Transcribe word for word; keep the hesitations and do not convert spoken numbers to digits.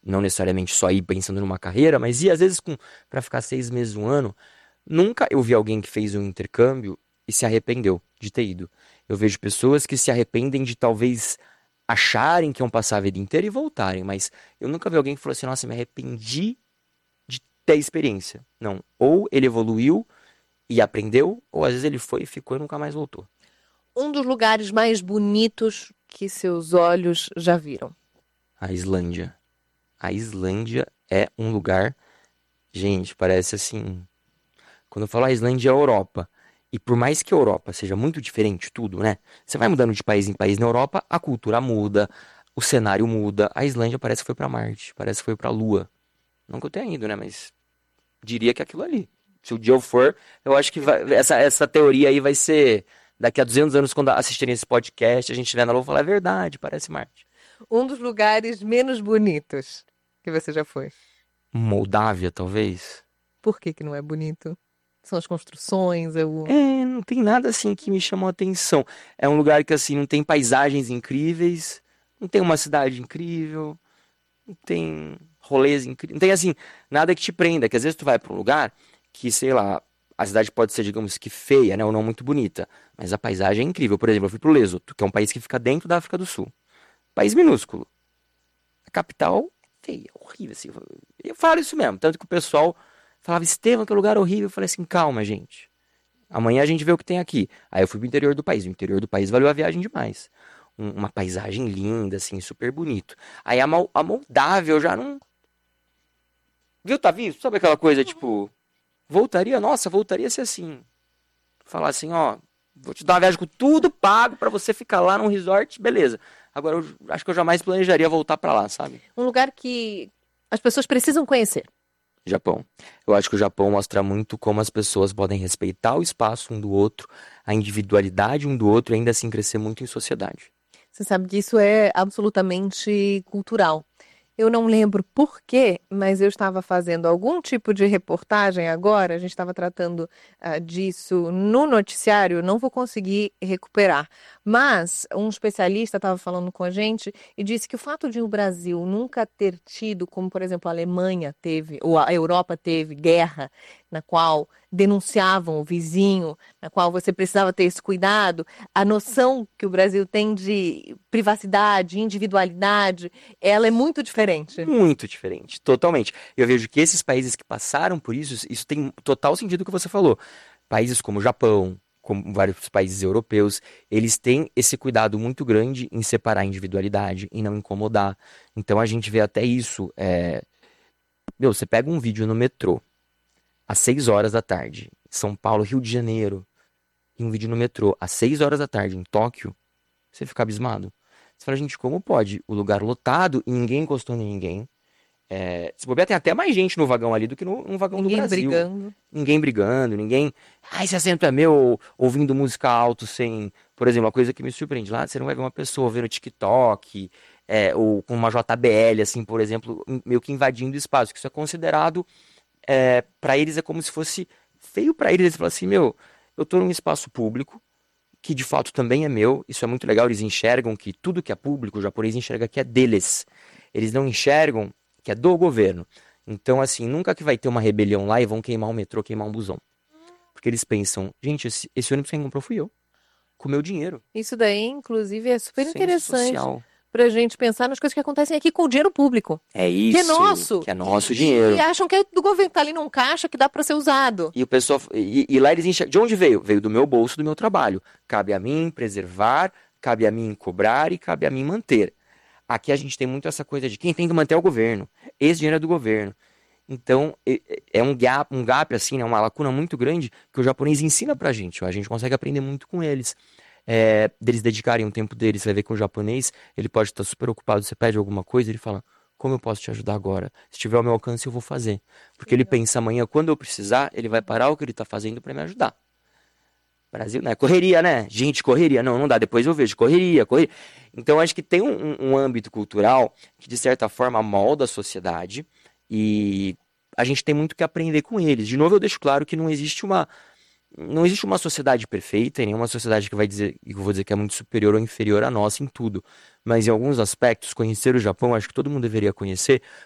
não necessariamente só ir pensando numa carreira, mas ir às vezes com, pra ficar seis meses, um ano. Nunca eu vi alguém que fez um intercâmbio e se arrependeu de ter ido. Eu vejo pessoas que se arrependem de talvez acharem que iam passar a vida inteira e voltarem, mas eu nunca vi alguém que falou assim, nossa, me arrependi de ter experiência. Não, ou ele evoluiu e aprendeu, ou às vezes ele foi e ficou e nunca mais voltou. Um dos lugares mais bonitos que seus olhos já viram. A Islândia. A Islândia é um lugar, gente, parece assim, quando eu falo a Islândia é a Europa, e por mais que a Europa seja muito diferente tudo, né? Você vai mudando de país em país na Europa, a cultura muda, o cenário muda. A Islândia parece que foi pra Marte, parece que foi pra Lua. Não que eu tenha ido, né? Mas diria que é aquilo ali. Se o dia eu for, eu acho que vai- essa, essa teoria aí vai ser daqui a duzentos anos, quando assistirem esse podcast, a gente estiver na Lua e falar, é verdade, parece Marte. Um dos lugares menos bonitos que você já foi. Moldávia, talvez? Por que que não é bonito? São as construções, é o... É, não tem nada assim que me chamou a atenção. É um lugar que assim não tem paisagens incríveis, não tem uma cidade incrível, não tem rolês incríveis, não tem assim nada que te prenda, que às vezes tu vai pra um lugar que, sei lá, a cidade pode ser, digamos que feia, né, ou não muito bonita, mas a paisagem é incrível. Por exemplo, eu fui pro Lesoto, que é um país que fica dentro da África do Sul. País minúsculo. A capital é feia, horrível assim. Eu falo isso mesmo, tanto que o pessoal falava, Estevam, que lugar horrível. Eu falei assim, calma, gente. Amanhã a gente vê o que tem aqui. Aí eu fui pro interior do país. O interior do país valeu a viagem demais. Um- uma paisagem linda, assim, super bonito. Aí a, Mol- a Moldávia eu já não. Viu, tá visto? Sabe aquela coisa, tipo. Voltaria? Nossa, voltaria a ser assim. Falar assim, ó. Vou te dar uma viagem com tudo pago pra você ficar lá num resort, beleza. Agora eu acho que eu jamais planejaria voltar pra lá, sabe? Um lugar que as pessoas precisam conhecer. Japão. Eu acho que o Japão mostra muito como as pessoas podem respeitar o espaço um do outro, a individualidade um do outro e ainda assim crescer muito em sociedade. Você sabe que isso é absolutamente cultural. Eu não lembro por quê, mas eu estava fazendo algum tipo de reportagem agora, a gente estava tratando ah, disso no noticiário, não vou conseguir recuperar. Mas um especialista estava falando com a gente e disse que o fato de o Brasil nunca ter tido, como por exemplo a Alemanha teve, ou a Europa teve, guerra, na qual denunciavam o vizinho, na qual você precisava ter esse cuidado, a noção que o Brasil tem de privacidade, individualidade, ela é muito diferente. Muito diferente, totalmente. Eu vejo que esses países que passaram por isso, isso tem total sentido o que você falou. Países como o Japão, como vários países europeus, eles têm esse cuidado muito grande em separar a individualidade, em não incomodar. Então a gente vê até isso. É... Meu, você pega um vídeo no metrô, às seis horas da tarde, São Paulo, Rio de Janeiro, e um vídeo no metrô, às seis horas da tarde, em Tóquio, você fica abismado. Você fala, gente, como pode? O lugar lotado e ninguém encostou em ninguém. É, se bobear, tem até mais gente no vagão ali do que no, no vagão do Ninguém Brasil. brigando. Ninguém brigando, ninguém. Ah, esse assento é meu, ou ouvindo música alto sem. Por exemplo, uma coisa que me surpreende lá, você não vai ver uma pessoa vendo TikTok, é, ou com uma J B L, assim, por exemplo, meio que invadindo o espaço, que isso é considerado, é, para eles é como se fosse feio para eles. Eles falam assim, meu, eu tô num espaço público, que de fato também é meu, isso é muito legal, eles enxergam que tudo que é público, o japonês enxerga que é deles. Eles não enxergam que é do governo. Então, assim, nunca que vai ter uma rebelião lá e vão queimar um metrô, queimar um busão. Porque eles pensam, gente, esse, esse ônibus quem comprou fui eu. Com meu dinheiro. Isso daí, inclusive, é super Senso interessante social. para a gente pensar nas coisas que acontecem aqui com o dinheiro público, É que é isso, nosso, que é nosso e, e dinheiro. acham que é do governo, tá ali num caixa que dá para ser usado. E o pessoal. E, e lá eles enxergam. De onde veio? Veio do meu bolso, do meu trabalho. Cabe a mim preservar, cabe a mim cobrar e cabe a mim manter. Aqui a gente tem muito essa coisa de quem tem que manter é o governo. Esse dinheiro é do governo. Então, é é um gap, um gap assim, né, uma lacuna muito grande que o japonês ensina pra gente. Ó, a gente consegue aprender muito com eles. É, deles dedicarem um tempo deles. Você vai ver que o japonês, ele pode estar super ocupado. Você pede alguma coisa, ele fala, como eu posso te ajudar agora? Se tiver ao meu alcance, eu vou fazer. Porque ele pensa, amanhã, quando eu precisar, ele vai parar o que ele tá fazendo pra me ajudar. Brasil, né? Correria, né? Gente, correria. Não, não dá. Depois eu vejo. Correria, correria. Então, acho que tem um, um- um âmbito cultural que, de certa forma, molda a sociedade e a gente tem muito que aprender com eles. De novo, eu deixo claro que não existe uma, não existe uma sociedade perfeita e nenhuma sociedade que vai dizer, que eu vou dizer que é muito superior ou inferior à nossa em tudo. Mas em alguns aspectos, conhecer o Japão, acho que todo mundo deveria conhecer,